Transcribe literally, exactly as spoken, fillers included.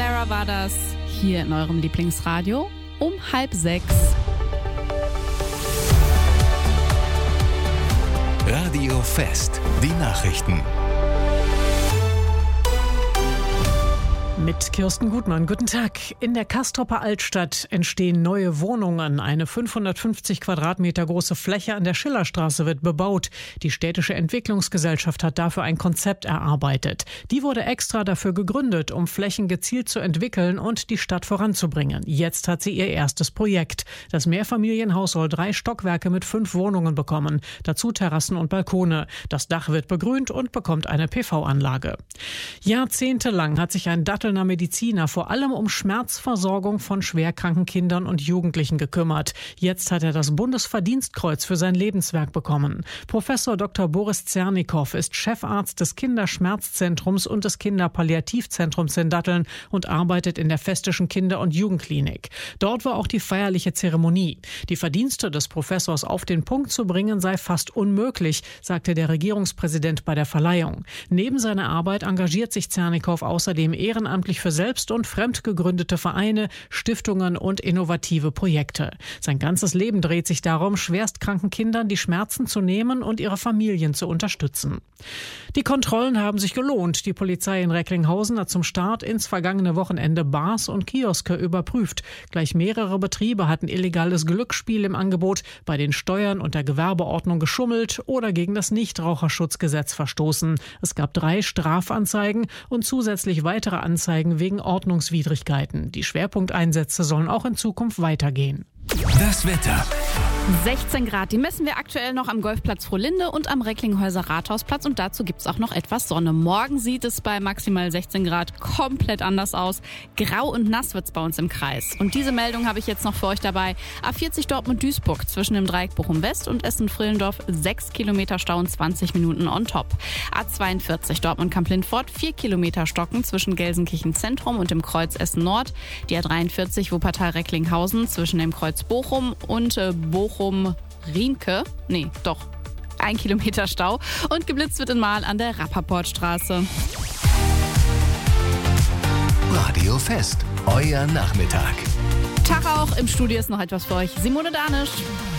Sarah war das hier in eurem Lieblingsradio um halb sechs. Radio Fest, die Nachrichten. Mit Kirsten Gutmann. Guten Tag. In der Castroper Altstadt entstehen neue Wohnungen. Eine fünfhundertfünfzig Quadratmeter große Fläche an der Schillerstraße wird bebaut. Die städtische Entwicklungsgesellschaft hat dafür ein Konzept erarbeitet. Die wurde extra dafür gegründet, um Flächen gezielt zu entwickeln und die Stadt voranzubringen. Jetzt hat sie ihr erstes Projekt. Das Mehrfamilienhaus soll drei Stockwerke mit fünf Wohnungen bekommen. Dazu Terrassen und Balkone. Das Dach wird begrünt und bekommt eine P V-Anlage. Jahrzehntelang hat sich ein Dattelner Mediziner vor allem um Schmerzversorgung von schwerkranken Kindern und Jugendlichen gekümmert. Jetzt hat er das Bundesverdienstkreuz für sein Lebenswerk bekommen. Professor Doktor Boris Zernikow ist Chefarzt des Kinderschmerzzentrums und des Kinderpalliativzentrums in Datteln und arbeitet in der Festischen Kinder- und Jugendklinik. Dort war auch die feierliche Zeremonie. Die Verdienste des Professors auf den Punkt zu bringen sei fast unmöglich, sagte der Regierungspräsident bei der Verleihung. Neben seiner Arbeit engagiert sich Zernikow außerdem ehrenamtlich für selbst und fremd gegründete Vereine, Stiftungen und innovative Projekte. Sein ganzes Leben dreht sich darum, schwerstkranken Kindern die Schmerzen zu nehmen und ihre Familien zu unterstützen. Die Kontrollen haben sich gelohnt. Die Polizei in Recklinghausen hat zum Start ins vergangene Wochenende Bars und Kioske überprüft. Gleich mehrere Betriebe hatten illegales Glücksspiel im Angebot, bei den Steuern und der Gewerbeordnung geschummelt oder gegen das Nichtraucherschutzgesetz verstoßen. Es gab drei Strafanzeigen und zusätzlich weitere Anzeigen wegen Ordnungswidrigkeiten. Die Schwerpunkteinsätze sollen auch in Zukunft weitergehen. Das Wetter. sechzehn Grad, die messen wir aktuell noch am Golfplatz Frohlinde und am Recklinghäuser Rathausplatz und dazu gibt es auch noch etwas Sonne. Morgen sieht es bei maximal sechzehn Grad komplett anders aus. Grau und nass wird es bei uns im Kreis. Und diese Meldung habe ich jetzt noch für euch dabei. A vierzig Dortmund-Duisburg zwischen dem Dreieck Bochum-West und Essen-Frillendorf sechs Kilometer Stau und zwanzig Minuten on top. A zweiundvierzig Dortmund-Kamp-Lindfort vier Kilometer Stocken zwischen Gelsenkirchen-Zentrum und dem Kreuz Essen-Nord. Die A dreiundvierzig Wuppertal-Recklinghausen zwischen dem Kreuz Bochum und äh, Bochum-Riemke. Nee, doch. Ein Kilometer Stau. Und geblitzt wird in Mahl an der Rappaportstraße. Radio Fest, euer Nachmittag. Tag auch. Im Studio ist noch etwas für euch. Simone Danisch.